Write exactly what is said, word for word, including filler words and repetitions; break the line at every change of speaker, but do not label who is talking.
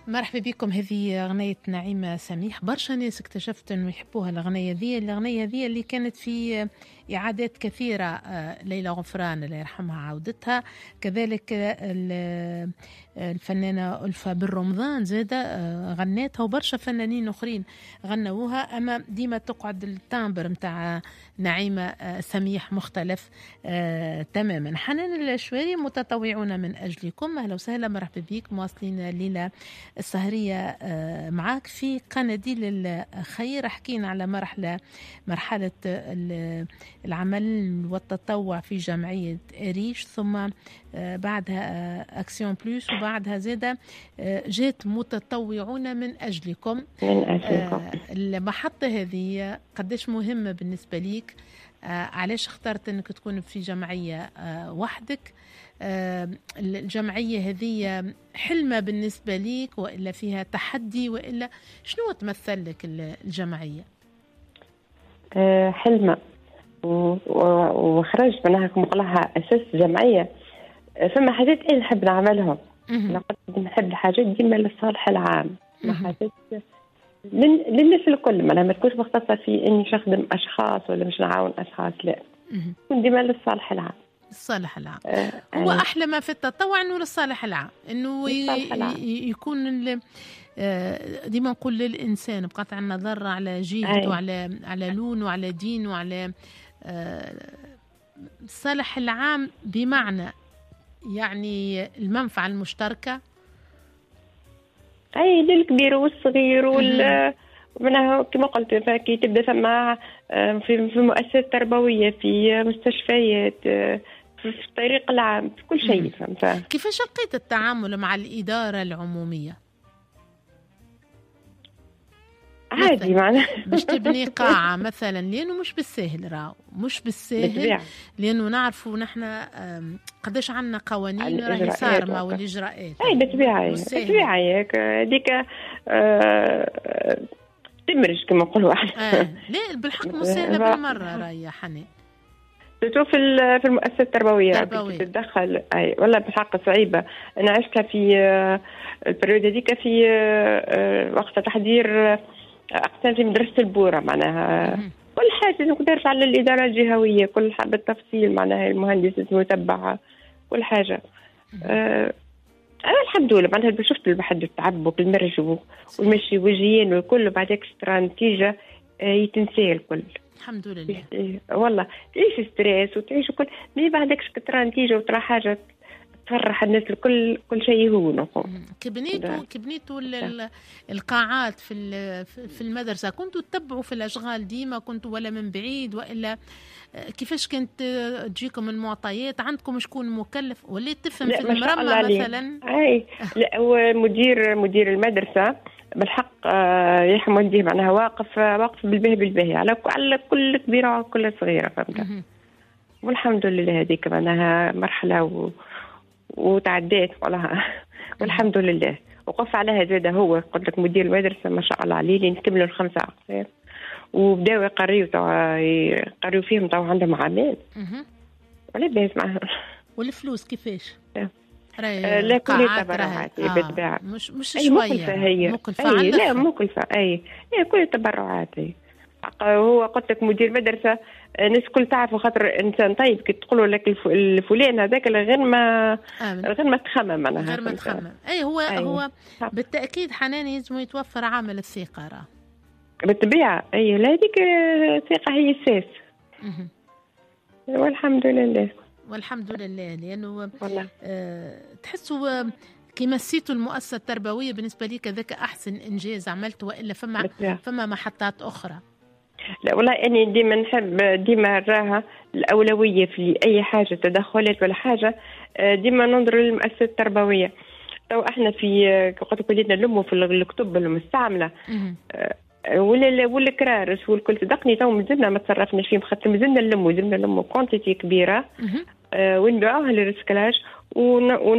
مرحبا بكم. هذه أغنية نعيمة سميح. برشا ناس اكتشفت أنه يحبوها الأغنية ذي الأغنية ذي اللي كانت في إعادات كثيرة. ليلى غفران الله يرحمها عودتها، كذلك الفنانة ألفة بالرمضان زادة غنتها، وبرشا فنانين أخرين غنوها. أما ديما تقعد التامبر متاع نعيمة سميح مختلف آه تماما. حنان الشواري متطوعون من أجلكم، أهلا وسهلا، مرحبا بك. مواصلين الليلة السهرية آه معك في قناديل الخير. حكينا على مرحلة مرحلة العمل والتطوع في جمعية ريش، ثم آه بعدها آه أكسيون بلوس، وبعدها زادة آه جات متطوعون من أجلكم.
من أجلكم
آه المحطة هذه قديش مهمة بالنسبة ليك؟ آه علاش اخترت أنك تكون في جمعية آه وحدك؟ آه الجمعية هذه حلمة بالنسبة ليك وإلا فيها تحدي، وإلا شنو تمثل لك الجمعية؟
آه حلمة وخرجت منها كمقلها أساس جمعية. فما حاجات أنا نحب نعملهم، نقدر نحب الحاجات ديما للصالح العام، ما حاجات للناس الكل، ما ما تكونش مختصة في إني نخدم أشخاص ولا مش نعاون أشخاص، لا تكون ديما للصالح العام.
الصالح العام
آه
هو آه أحلى ما في التطوع، إنه للصالح العام، إنه يكون ديما نقول للإنسان بقطع النظر على جهته وعلى على لونه وعلى دينه وعلى الصالح العام، بمعنى يعني المنفعة المشتركة.
أي للكبير والصغير وال منها كما قلت، كي تبدا ثم في في مؤسسات تربوية، في مستشفيات، في الطريق العام، في كل شيء. فهمت؟
كيفاش لقيت التعامل مع الإدارة العمومية؟
عادي معنا
باش تبني قاعة مثلا، لأنه مش بالسهل، راهو مش بالسهل، لأنه نعرفوا نحن قداش عنا قوانين راهي صارمة والإجراءات.
أي بالطبيعة بالطبيعة هذيك أه تمرج كما نقولوا احنا.
آه. لا بالحق مسهلة بالمرة راهي حنان،
تشوف في في المؤسسات التربوية تتدخل. أي والله بالحق صعيبة. أنا عشتها في البريود هذيك في وقت تحضير أقسام في مدرسة البورة، معناها كل حاجة نقدر على الإدارة الجهوية، كل حاجة بالتفصيل، معناها المهندس المتبعة كل حاجة. أه أنا الحمد لله معناها شفت البحث التعب والمرج والمشي والجيان والكل، بعدك ترى نتيجة يتنسي الكل
الحمد لله.
والله تعيش ستريس وتعيش كل مي بعدك ترى نتيجة وترى حاجة تفرح الناس الكل، كل شيء هو نقوم.
كبنيتوا كبنيتوا القاعات في في المدرسة، كنتوا تتبعوا في الأشغال ديما، كنتوا ولا من بعيد وإلا كيفاش كانت تجيكم المعطيات؟ عندكم شكون مكلف ولا تفهم في المرمى مثلا؟
أي لا، هو مدير مدير المدرسة بالحق يحمد وجهه، معناها واقف واقف بالبه بالبه على على كل كبيرة وكل صغيرة. فهمت؟ والحمد لله هذيك معناها مرحلة و وتعديت والله والحمد لله. وقف على هذا، هو قلت لك مدير المدرسة ما شاء الله عليه، اللي نكملوا الخمسة أقسام وبداوا يقريوا توا يقريوا فيهم توا عندهم عامين ولا باس معهم.
والفلوس كيفاش؟
راهي لا كل تبرعات
آه.
بالطبع،
مش مش شوية
هي مكلفة. أي لا مكلفة. أي هي كل تبرعات. هو قلت لك مدير مدرسة الناس كل تعرفوا، خاطر انسان طيب كي تقولوا لك الفلان هذاك غير ما آمن. غير ما تخمم معناها
غير ما تخمم. اي هو أي. هو بالتاكيد حنان يلزم يتوفر عامل الثقه راه
بالطبيعه. اي لا هذيك الثقه هي الاساس. والحمد لله
والحمد لله، لانه آه تحسوا كي مسيتوا المؤسسه التربويه بالنسبه ليك ذاك احسن انجاز عملته، والا فما فما محطات اخرى؟
لا والله أنا ديما نحب ديما نراها الأولوية في أي حاجة، تدخلات ولا حاجة ديما ننظر للمؤسسة التربوية. تو احنا في وقت كلنا نلموا في الكتب المستعملة ولا ولا كرارس والكل، صدقني تو مازلنا ما تصرفناش فيهم، خاطر مازلنا نلموا مازلنا نلموا كونتيتي كبيرة ونبيعوها للريسكلاج.